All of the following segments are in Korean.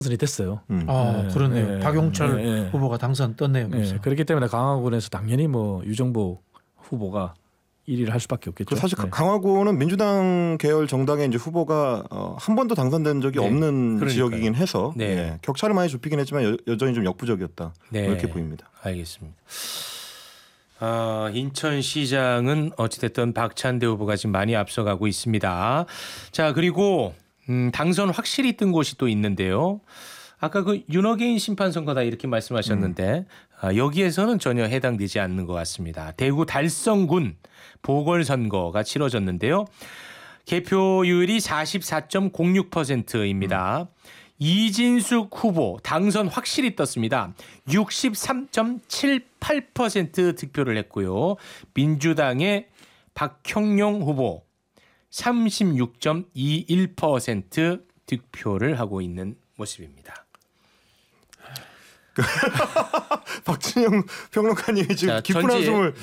당선이 됐어요. 그러네요. 박용철 후보가 당선 떴네요. 그렇기 때문에 강화군에서 당연히 뭐 유정보 후보가 1위를 할 수밖에 없겠죠. 사실 강화군은 민주당 계열 정당의 이제 후보가 한 번도 당선된 적이 없는 그러니까요. 지역이긴 해서 네. 격차를 많이 좁히긴 했지만 여전히 좀 역부족이었다. 이렇게 보입니다. 알겠습니다. 인천시장은 어찌됐든 박찬대 후보가 지금 많이 앞서가고 있습니다. 자, 그리고 당선 확실히 뜬 곳이 또 있는데요. 아까 그 윤어게인 심판선거다 이렇게 말씀하셨는데 여기에서는 전혀 해당되지 않는 것 같습니다. 대구 달성군 보궐선거가 치러졌는데요. 개표율이 44.06%입니다. 이진숙 후보 당선 확실히 떴습니다. 63.78% 득표를 했고요. 민주당의 박형용 후보 36.21% 득표를 하고 있는 모습입니다. 박진영 평론가님이 지금 깊은 한숨을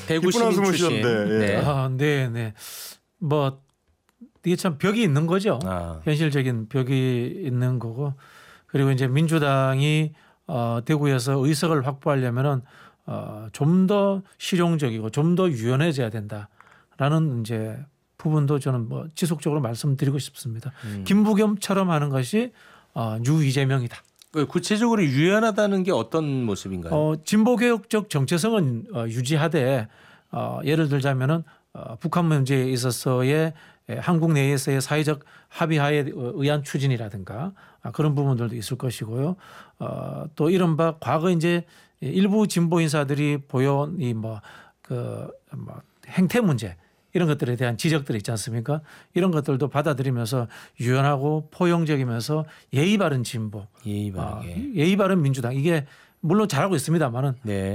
쉬었는데. 네. 뭐 이게 참 벽이 있는 거죠. 현실적인 벽이 있는 거고 그리고 이제 민주당이 대구에서 의석을 확보하려면은 좀 더 실용적이고 좀 더 유연해져야 된다라는 이제 부분도 저는 뭐 지속적으로 말씀드리고 싶습니다. 김부겸처럼 하는 것이 뉴 이재명이다. 구체적으로 유연하다는 게 어떤 모습인가요? 진보개혁적 정체성은 유지하되 예를 들자면은 북한 문제에 있어서의 한국 내에서의 사회적 합의하에 의한 추진이라든가 그런 부분들도 있을 것이고요. 또 이른바 과거 이제 일부 진보 인사들이 보여온 이 행태 문제 이런 것들에 대한 지적들이 있지 않습니까? 이런 것들도 받아들이면서 유연하고 포용적이면서 예의 바른 진보, 예의 바른 민주당 이게 물론 잘하고 있습니다만은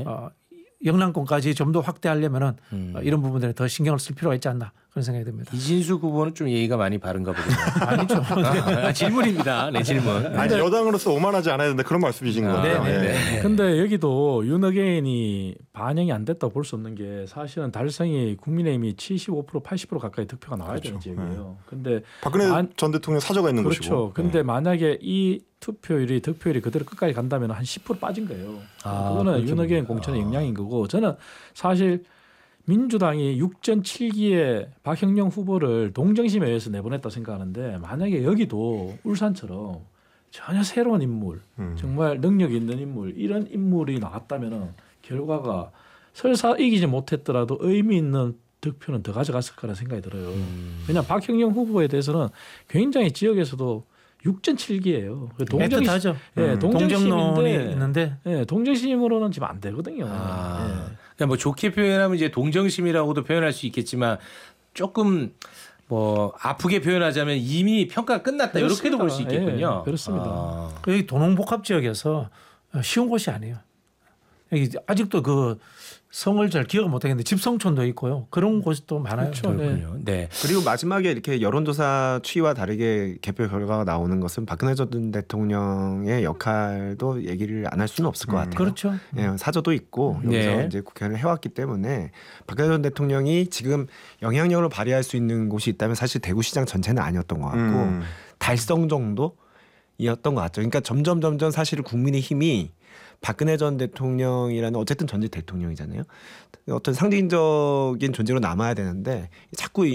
영남권까지 좀 더 확대하려면은 이런 부분들에 더 신경을 쓸 필요가 있지 않나 그런 생각이 듭니다. 이진숙 후보는 좀 예의가 많이 바른가 보군요. 아니죠. 질문입니다. 네, 질문. 아니 여당으로서 오만하지 않아야 된다 그런 말씀이신 것 같아요. 근데 여기도 윤어게인이 반영이 안 됐다고 볼 수 없는 게 사실은 달성이 국민의힘이 75% 80% 가까이 득표가 나와야 되는 지역이에요. 근데 박근혜 전 대통령 사저가 있는 곳이고. 그렇죠. 근데 만약에 이 득표율이 그대로 끝까지 간다면 한 10% 빠진 거예요. 그거는 윤어게인 공천의 영향인 거고 저는 사실 민주당이 6.7기에 박형용 후보를 동정심에 의해서 내보냈다 생각하는데 만약에 여기도 울산처럼 전혀 새로운 인물, 정말 능력 있는 인물 이런 인물이 나왔다면 결과가 설사 이기지 못했더라도 의미 있는 득표는 더 가져갔을 거라 생각이 들어요. 왜냐하면 박형용 후보에 대해서는 굉장히 지역에서도 6.7기예요. 애틋하죠. 동정심인데 있는데 동정심으로는 지금 안 되거든요. 그러니까 뭐 좋게 표현하면 이제 동정심이라고도 표현할 수 있겠지만 조금 뭐 아프게 표현하자면 이미 평가가 끝났다 이렇게도 볼 수 있겠군요. 그렇습니다. 여기 도농복합 지역에서 쉬운 곳이 아니에요. 여기 아직도 그 성을 잘 기억 못하겠는데 집성촌도 있고요. 그런 곳이 또 많아요. 그렇죠. 네. 그리고 마지막에 이렇게 여론조사 추이와 다르게 개표 결과가 나오는 것은 박근혜 전 대통령의 역할도 얘기를 안 할 수는 없을 것 같아요. 그렇죠. 사저도 있고 여기서 이제 국회의원을 해왔기 때문에 박근혜 전 대통령이 지금 영향력을 발휘할 수 있는 곳이 있다면 사실 대구시장 전체는 아니었던 것 같고 달성 정도이었던 것 같죠. 그러니까 점점 사실 국민의힘이 박근혜 전 대통령이라는 어쨌든 전직 대통령이잖아요. 어떤 상징적인 존재로 남아야 되는데 자꾸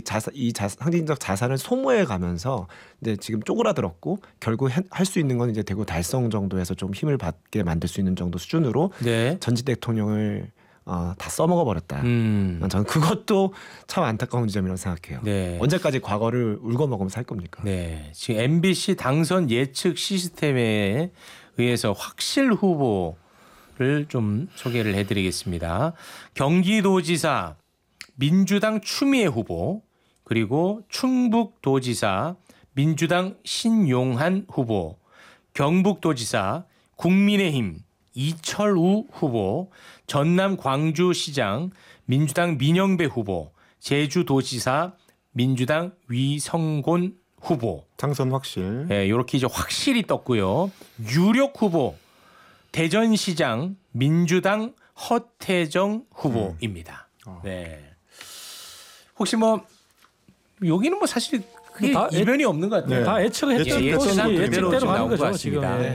상징적 자산을 소모해 가면서 이제 지금 쪼그라들었고 결국 할 수 있는 건 이제 대구 달성 정도에서 좀 힘을 받게 만들 수 있는 정도 수준으로 전직 대통령을 다 써먹어 버렸다. 저는 그것도 참 안타까운 지점이라고 생각해요. 언제까지 과거를 울고 먹으면서 살 겁니까? 지금 MBC 당선 예측 시스템에 의해서 확실 후보를 좀 소개를 해드리겠습니다. 경기도지사 민주당 추미애 후보 그리고 충북도지사 민주당 신용한 후보 경북도지사 국민의힘 이철우 후보 전남 광주시장 민주당 민영배 후보 제주도지사 민주당 위성곤 후보 당선 확실. 이렇게 이제 확실히 떴고요. 유력 후보 대전시장 민주당 허태정 후보입니다. 혹시 뭐 여기는 뭐 사실 그게 다 이변이 없는 것 같아요. 다 예측했던 예측했던 것이 것이 예측대로 지금 가는 나온 것 거죠 지금. 같습니다. 예.